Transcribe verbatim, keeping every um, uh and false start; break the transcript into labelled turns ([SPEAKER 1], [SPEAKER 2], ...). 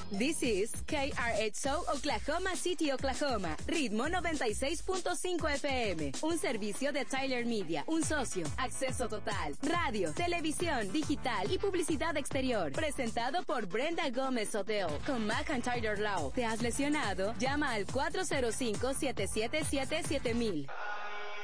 [SPEAKER 1] This is K R X O Oklahoma City, Oklahoma. Ritmo noventa y seis punto cinco F M. Un servicio de Tyler Media. Un socio. Acceso total. Radio, televisión, digital y publicidad exterior. Presentado por Brenda Gómez Oteo. Con McIntyre Law. ¿Te has lesionado? Llama al cuatro cero cinco, siete siete siete, siete mil.